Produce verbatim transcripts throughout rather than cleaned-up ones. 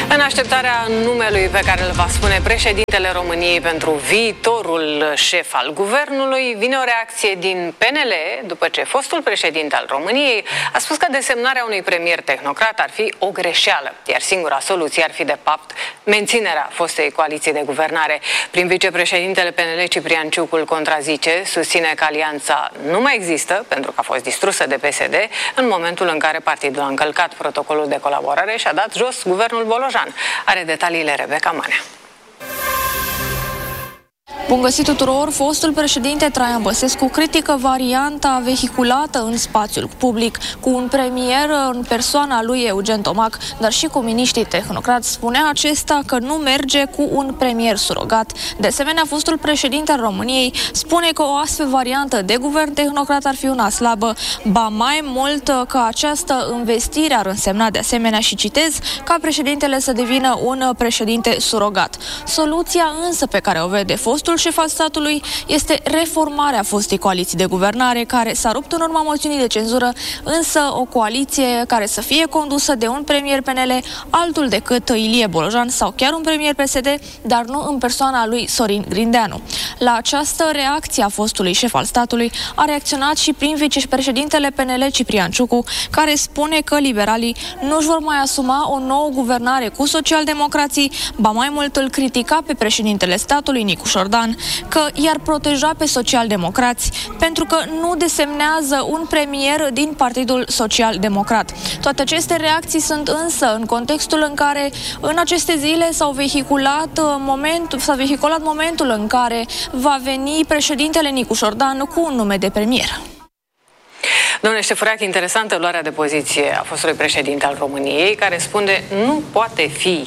În așteptarea numelui pe care îl va spune președintele României pentru viitorul șef al guvernului, vine o reacție din P N L după ce fostul președinte al României a spus că desemnarea unui premier tehnocrat ar fi o greșeală, iar singura soluție ar fi de fapt menținerea fostei coaliții de guvernare. Prin vicepreședintele P N L, Ciprian Ciucu, îl contrazice, susține că alianța nu mai există pentru că a fost distrusă de P S D în momentul în care partidul a încălcat protocolul de colaborare și a dat jos guvernul Bolojan. Are detaliile Rebecca Manea. Bun găsit tuturor! Fostul președinte Traian Băsescu critică varianta vehiculată în spațiul public cu un premier în persoana lui Eugen Tomac, dar și cu miniștrii tehnocrați. Spunea acesta că nu merge cu un premier surogat. De asemenea, fostul președinte al României spune că o astfel variantă de guvern tehnocrat ar fi una slabă, ba mai mult că această investire ar însemna de asemenea, și citez, ca președintele să devină un președinte surogat. Soluția însă pe care o vede fostul șef al statului este reformarea fostei coaliții de guvernare, care s-a rupt în urma moțiunii de cenzură, însă o coaliție care să fie condusă de un premier P N L, altul decât Ilie Bolojan sau chiar un premier P S D, dar nu în persoana lui Sorin Grindeanu. La această reacție a fostului șef al statului a reacționat și prin vicepreședintele P N L, Ciprian Ciucu, care spune că liberalii nu își vor mai asuma o nouă guvernare cu socialdemocrații, ba mai mult îl critica pe președintele statului, Nicu Șordan, că i-ar proteja pe socialdemocrați pentru că nu desemnează un premier din Partidul Social-Democrat. Toate aceste reacții sunt însă în contextul în care în aceste zile s-au vehiculat momentul, s-a vehiculat momentul în care va veni președintele Nicu Șordan cu un nume de premier. Domnule Ștefărac, interesantă luarea de poziție a fostului președinte al României, care spune nu poate fi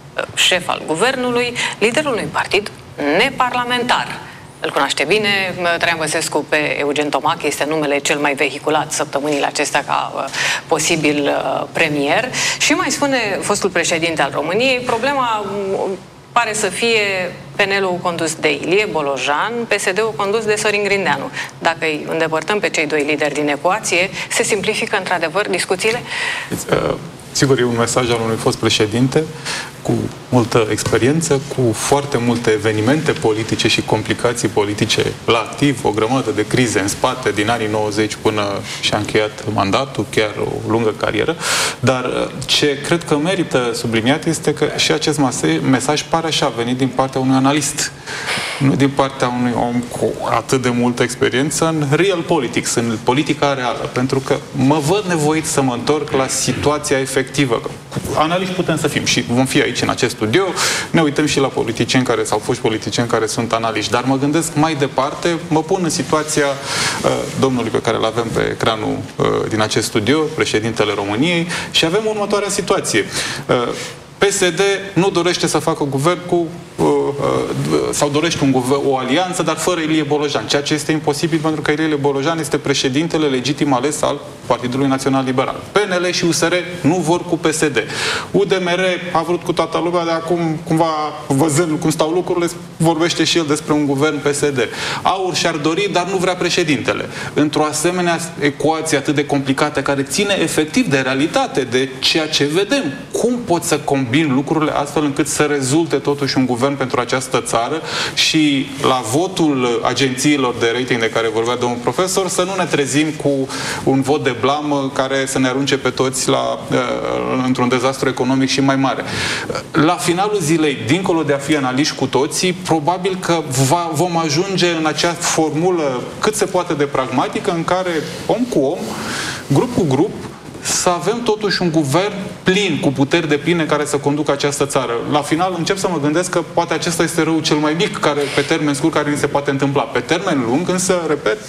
șef al guvernului liderul unui partid neparlamentar. Îl cunoaște bine Traian Băsescu pe Eugen Tomac, este numele cel mai vehiculat săptămânile acestea ca uh, posibil uh, premier. Și mai spune fostul președinte al României, problema uh, pare să fie P N L-ul condus de Ilie Bolojan, P S D-ul condus de Sorin Grindeanu. Dacă îi îndepărtăm pe cei doi lideri din ecuație, se simplifică într-adevăr discuțiile? Uh... Sigur, e un mesaj al unui fost președinte cu multă experiență, cu foarte multe evenimente politice și complicații politice la activ, o grămadă de crize în spate din anii nouăzeci până și-a încheiat mandatul, chiar o lungă carieră. Dar ce cred că merită subliniat este că și acest mesaj pare așa venit din partea unui analist, nu din partea unui om cu atât de multă experiență în real politics, în politica reală, pentru că mă văd nevoit să mă întorc la situația efectivă. Analiști putem să fim și vom fi aici în acest studio, ne uităm și la politicieni care sau foști politicieni care sunt analiști, dar mă gândesc mai departe, mă pun în situația uh, domnului pe care îl avem pe ecranul uh, din acest studio, președintele României, și avem următoarea situație. Uh, P S D nu dorește să facă guvern cu uh, uh, sau dorește un guvern, o alianță, dar fără Ilie Bolojan, ceea ce este imposibil pentru că Ilie Bolojan este președintele legitim ales al Partidului Național Liberal. P N L și U S R nu vor cu P S D. U D M R a vrut cu toată lumea, de acum, cumva, văzând cum stau lucrurile, vorbește și el despre un guvern P S D. AUR și-ar dori, dar nu vrea președintele. Într-o asemenea ecuație atât de complicată, care ține efectiv de realitate, de ceea ce vedem, cum pot să combin lucrurile astfel încât să rezulte totuși un guvern pentru această țară și la votul agențiilor de rating de care vorbea domnul profesor să nu ne trezim cu un vot de blamă care să ne arunce pe toți la, într-un dezastru economic și mai mare. La finalul zilei, dincolo de a fi analiști cu toții, probabil că va, vom ajunge în acea formulă cât se poate de pragmatică în care om cu om, grup cu grup, să avem totuși un guvern plin, cu puteri de pline care să conducă această țară. La final încep să mă gândesc că poate acesta este răul cel mai mic care, pe termen scurt, care ni se poate întâmpla. Pe termen lung, însă, repet,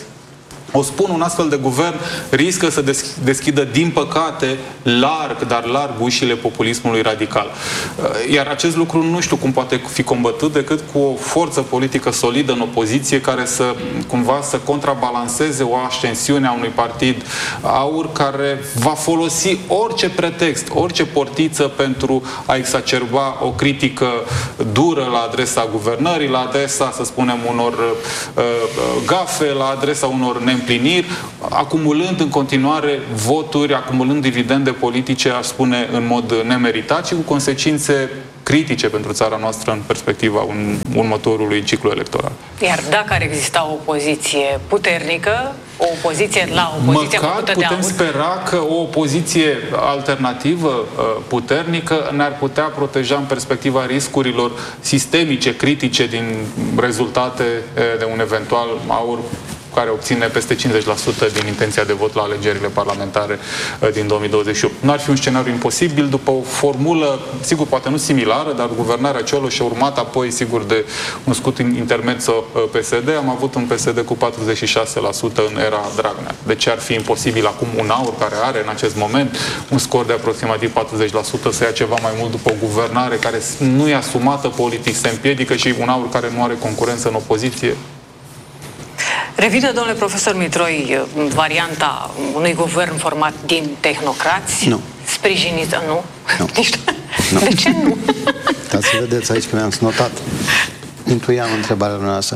o spun, un astfel de guvern riscă să deschidă, din păcate, larg, dar larg ușile populismului radical. Iar acest lucru nu știu cum poate fi combătut decât cu o forță politică solidă în opoziție care să, cumva, să contrabalanceze o ascensiune a unui partid AUR care va folosi orice pretext, orice portiță pentru a exacerba o critică dură la adresa guvernării, la adresa, să spunem, unor uh, gafe, la adresa unor nem neîmpliniri, acumulând în continuare voturi, acumulând dividende politice, aș spune, în mod nemeritat și cu consecințe critice pentru țara noastră în perspectiva un, următorului ciclu electoral. Iar dacă ar exista o opoziție puternică, o opoziție la opoziție măcar făcută de putem aur, spera că o opoziție alternativă puternică ne-ar putea proteja în perspectiva riscurilor sistemice, critice din rezultate de un eventual aur care obține peste cincizeci la sută din intenția de vot la alegerile parlamentare din două mii douăzeci și opt. Nu ar fi un scenariu imposibil după o formulă, sigur, poate nu similară, dar guvernarea Cioloș și urmat apoi, sigur, de un scut intermezzo P S D. Am avut un P S D cu patruzeci și șase la sută în era Dragnea. Deci ar fi imposibil acum un aur care are în acest moment un scor de aproximativ patruzeci la sută să ia ceva mai mult după o guvernare care nu e asumată politic, se împiedică, și un aur care nu are concurență în opoziție. Revine, domnule profesor Mitroi, varianta unui guvern format din tehnocrați? Nu. Sprijiniți? Nu? Nu. Nu. De ce nu? Dar să vedeți aici că mi-am notat. Intuiam întrebarea noastră.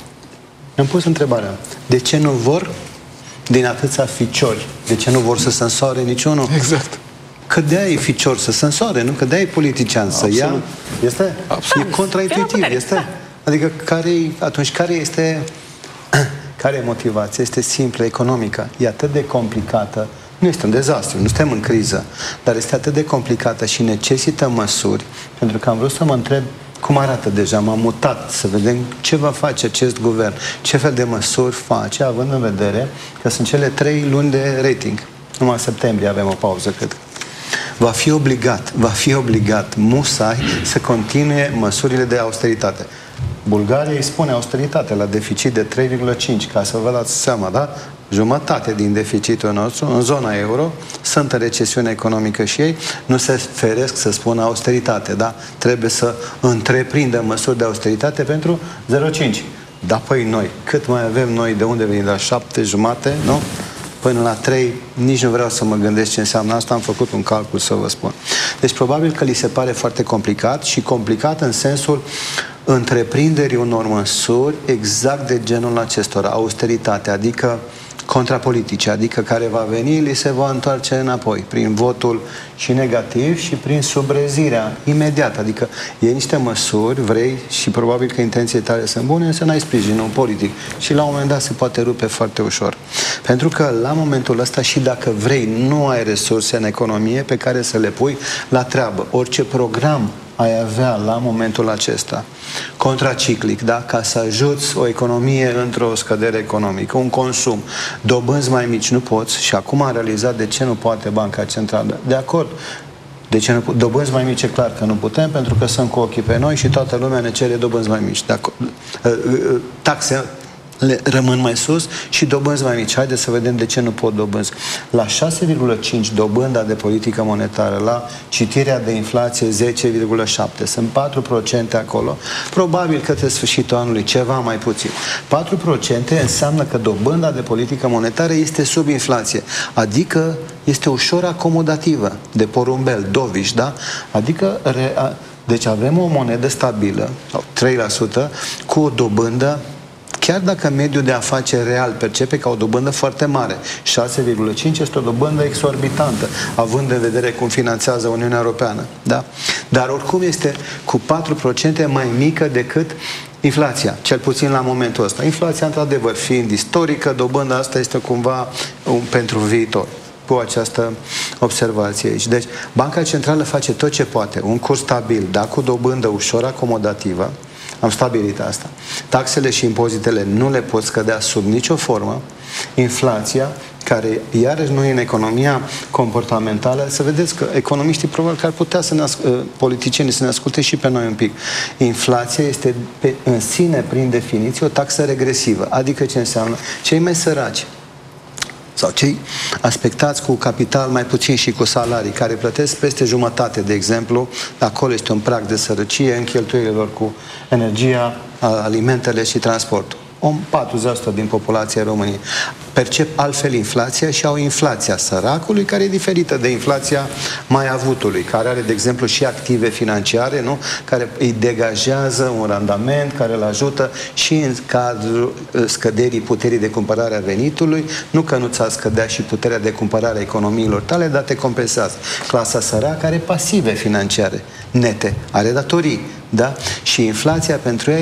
Mi-am pus întrebarea. De ce nu vor din atâția ficiori? De ce nu vor să se însoare niciunul? Exact. Că de-aia e ficior să se însoare, nu? Că de-aia e politician să ia. Este? Absolut. E contraintuitiv, este? Adică care atunci care este... Care e motivația? Este simplă, economică. E atât de complicată. Nu este un dezastru, nu suntem în criză, dar este atât de complicată și necesită măsuri, pentru că am vrut să mă întreb cum arată deja. M-am mutat să vedem ce va face acest guvern, ce fel de măsuri face, având în vedere că sunt cele trei luni de rating. Numai în septembrie avem o pauză, cred. Va fi obligat, va fi obligat musai să continue măsurile de austeritate. Bulgaria îi spune austeritate la deficit de trei virgulă cinci, ca să vă dați seama, da? Jumătate din deficitul nostru în zona euro sunt în recesiune economică și ei nu se feresc să spună austeritate, da? Trebuie să întreprindă măsuri de austeritate pentru zero virgulă cinci. Da, păi noi, cât mai avem noi, de unde venim? La șapte jumate, nu? Până la trei, nici nu vreau să mă gândesc ce înseamnă asta, am făcut un calcul să vă spun. Deci probabil că li se pare foarte complicat și complicat în sensul întreprinderii unor măsuri exact de genul acestor, austeritate, adică contrapolitice, adică care va veni, li se va întoarce înapoi, prin votul și negativ și prin subrezirea imediată. Adică e niște măsuri, vrei, și probabil că intențiile tale sunt bune, însă n-ai sprijinul politic. Și la un moment dat se poate rupe foarte ușor. Pentru că la momentul ăsta, și dacă vrei, nu ai resurse în economie pe care să le pui la treabă. Orice program ai avea la momentul acesta contraciclic, da? Ca să ajuți o economie într-o scădere economică, un consum, dobânzi mai mici, nu poți. Și acum am realizat de ce nu poate Banca Centrală. De acord. De ce nu, dobânzi mai mici, e clar că nu putem, pentru că sunt cu ochii pe noi și toată lumea ne cere dobânzi mai mici. Taxe le rămân mai sus și dobânzi mai mici. Haideți să vedem de ce nu pot dobânzi. La șase virgulă cinci dobânda de politică monetară, la citirea de inflație zece virgulă șapte, sunt patru la sută acolo. Probabil către sfârșitul anului ceva mai puțin. patru la sută înseamnă că dobânda de politică monetară este sub inflație. Adică este ușor acomodativă, de porumbel, doviș, da? Adică re, a, deci avem o monedă stabilă, trei la sută, cu o dobândă, chiar dacă mediul de afaceri real percepe ca o dobândă foarte mare, șase virgulă cinci este o dobândă exorbitantă, având în vedere cum finanțează Uniunea Europeană. Da? Dar oricum este cu patru la sută mai mică decât inflația, cel puțin la momentul ăsta. Inflația, într-adevăr, fiind istorică, dobânda asta este cumva un, pentru viitor. Cu această observație aici. Deci, Banca Centrală face tot ce poate. Un curs stabil, dar cu dobândă ușor acomodativă. Am stabilit asta. Taxele și impozitele nu le pot scădea sub nicio formă. Inflația, care iarăși nu e în economia comportamentală, să vedeți că economiștii probabil că ar putea să ne politicienii să ne asculte și pe noi un pic. Inflația este pe, în sine, prin definiție, o taxă regresivă. Adică ce înseamnă? Cei mai săraci sau cei aspectați cu capital mai puțin și cu salarii, care plătesc peste jumătate, de exemplu, acolo este un prag de sărăcie în cheltuielile lor cu energia, alimentele și transportul. patruzeci la sută din populația României percep altfel inflația și au inflația săracului, care e diferită de inflația mai avutului, care are, de exemplu, și active financiare, nu? Care îi degajează un randament, care îl ajută și în cadrul scăderii puterii de cumpărare a venitului, nu că nu ți-a scădea și puterea de cumpărare a economiilor tale, dar te compensează. Clasa săracă are pasive financiare nete, are datorii, da? Și inflația pentru ea